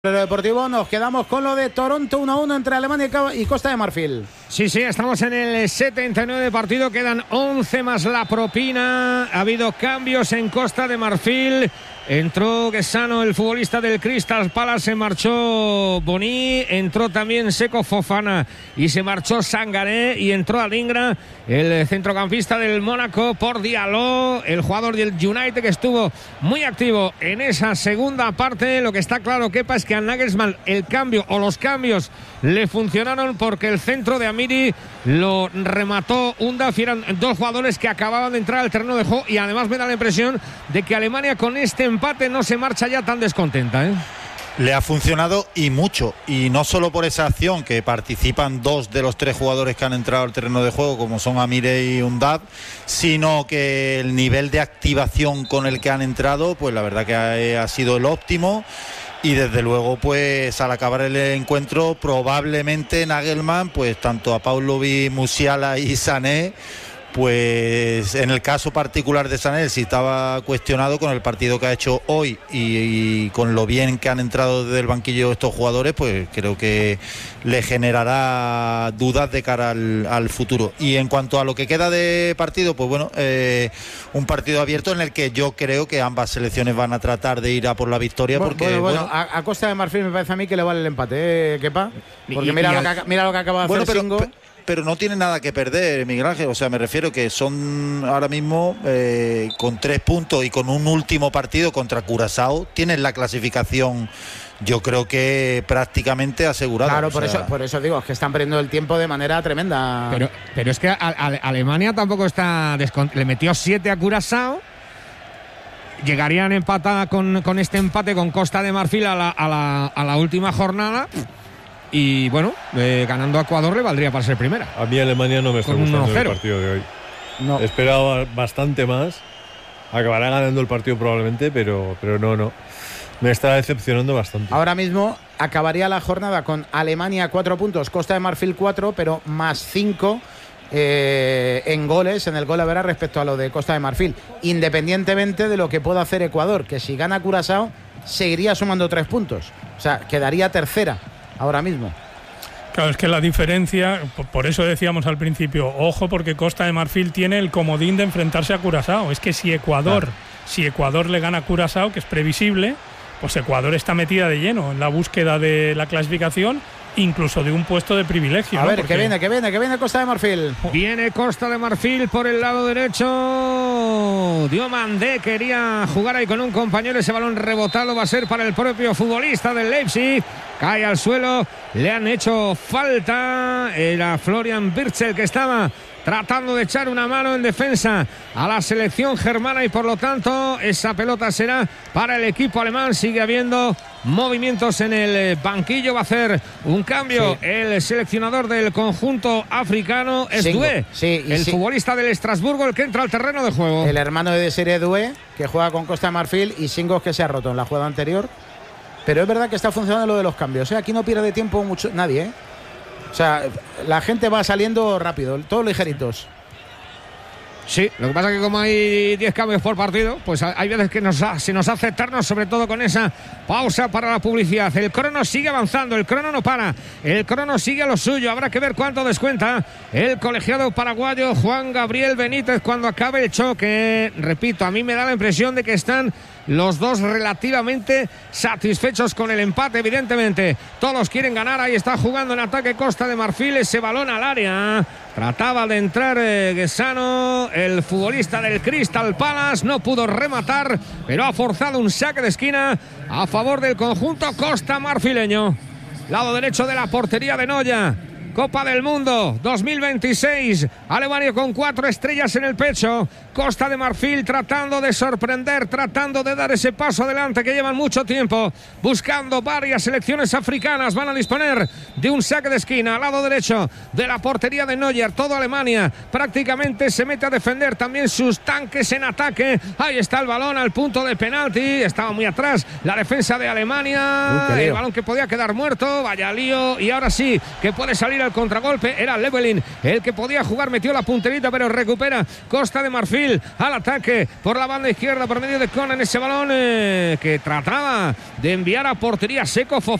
Deportivo, nos quedamos con lo de Toronto 1-1 entre Alemania y Costa de Marfil. Sí, estamos en el 79 de partido, quedan 11 más la propina. Ha habido cambios en Costa de Marfil. Entró Guesano, el futbolista del Crystal Palace, se marchó Boni, entró también Seko Fofana y se marchó Sangaré, y entró Adingra, el centrocampista del Mónaco, por Diallo, el jugador del United, que estuvo muy activo en esa segunda parte. Lo que está claro, Kepa, es que a Nagelsmann el cambio o los cambios le funcionaron, porque el centro de Amiri lo remató Undaf, y eran dos jugadores que acababan de entrar al terreno de juego, y además me da la impresión de que Alemania con este empate no se marcha ya tan descontenta, ¿eh? Le ha funcionado y mucho, y no solo por esa acción, que participan dos de los tres jugadores que han entrado al terreno de juego, como son Amire y Undaf, sino que el nivel de activación con el que han entrado, pues la verdad que ha sido el óptimo. Y desde luego, pues al acabar el encuentro, probablemente Nagelsmann, pues tanto a Paunovic, Musiala y Sané, pues en el caso particular de Sané, si estaba cuestionado con el partido que ha hecho hoy y con lo bien que han entrado desde el banquillo estos jugadores, pues creo que le generará dudas de cara al futuro. Y en cuanto a lo que queda de partido, pues bueno, un partido abierto en el que yo creo que ambas selecciones van a tratar de ir a por la victoria. Bueno, a Costa de Marfil me parece a mí que le vale el empate, Kepa, porque mira lo que acaba de hacer Singo. Pero no tiene nada que perder, Miguel Ángel. O sea, me refiero que son ahora mismo con 3 puntos y con un último partido contra Curazao, tienen la clasificación, yo creo que prácticamente asegurada. Claro, por eso digo, es que están perdiendo el tiempo de manera tremenda. Pero es que Alemania tampoco está le metió 7 a Curazao. Llegarían empatada con este empate con Costa de Marfil a la última jornada. Y bueno, ganando a Ecuador le valdría para ser primera. A mí Alemania no me está gustando el partido de hoy. No. Esperaba bastante más. Acabará ganando el partido probablemente, pero no. Me está decepcionando bastante. Ahora mismo acabaría la jornada con Alemania 4 puntos, Costa de Marfil 4, pero más 5 en goles, en el gol a ver respecto a lo de Costa de Marfil. Independientemente de lo que pueda hacer Ecuador, que si gana Curazao seguiría sumando 3 puntos. O sea, quedaría tercera ahora mismo. Claro, es que la diferencia, por eso decíamos al principio, ojo, porque Costa de Marfil tiene el comodín de enfrentarse a Curazao. Es que si Ecuador le gana a Curazao, que es previsible, pues Ecuador está metida de lleno en la búsqueda de la clasificación, incluso de un puesto de privilegio. A ver, porque... que viene Costa de Marfil. Viene Costa de Marfil por el lado derecho. Diomandé quería jugar ahí con un compañero. Ese balón rebotado va a ser para el propio futbolista del Leipzig. Cae al suelo. Le han hecho falta. Era Florian Wirtz que estaba tratando de echar una mano en defensa a la selección germana, y por lo tanto esa pelota será para el equipo alemán. Sigue habiendo movimientos en el banquillo. Va a hacer un cambio el seleccionador del conjunto africano, es Doué, el futbolista del Estrasburgo, el que entra al terreno de juego. El hermano de Desiré Doué, que juega con Costa de Marfil, y Singos, que se ha roto en la jugada anterior. Pero es verdad que está funcionando lo de los cambios, ¿eh? Aquí no pierde tiempo mucho nadie, ¿eh? O sea, la gente va saliendo rápido, todos ligeritos. Sí, lo que pasa es que como hay 10 cambios por partido, pues hay veces que se nos hace eterno, sobre todo con esa pausa para la publicidad. El crono sigue avanzando, el crono no para, el crono sigue a lo suyo. Habrá que ver cuánto descuenta el colegiado paraguayo Juan Gabriel Benítez cuando acabe el choque. Repito, a mí me da la impresión de que están los dos relativamente satisfechos con el empate. Evidentemente todos quieren ganar. Ahí está jugando en ataque Costa de Marfil, ese balón al área, trataba de entrar Guesano, el futbolista del Crystal Palace, no pudo rematar, pero ha forzado un saque de esquina a favor del conjunto costa marfileño. Lado derecho de la portería de Noya. Copa del Mundo 2026, Alemania con 4 estrellas en el pecho. Costa de Marfil tratando de sorprender, tratando de dar ese paso adelante que llevan mucho tiempo, buscando varias selecciones africanas. Van a disponer de un saque de esquina al lado derecho de la portería de Neuer. Todo Alemania prácticamente se mete a defender también sus tanques en ataque. Ahí está el balón al punto de penalti, estaba muy atrás la defensa de Alemania. El balón que podía quedar muerto, vaya lío, y ahora sí que puede salir ir al contragolpe. Era Llewellyn el que podía jugar, metió la punterita, pero recupera Costa de Marfil al ataque por la banda izquierda por medio de Conan, ese balón que trataba de enviar a portería. Seco Fofana